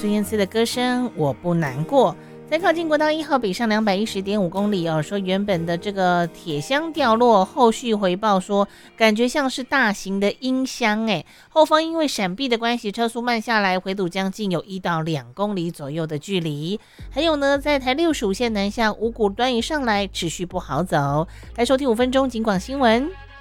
孙燕姿的歌声我不难过。在靠近国道1号北上210.5公里哦，说原本的这个铁箱掉落，后续回报说感觉像是大型的音箱哎，后方因为闪避的关系，车速慢下来，回堵将近有1到2公里左右的距离。还有呢，在台65线南向五股端一上来持续不好走。来收听5分钟警广新闻。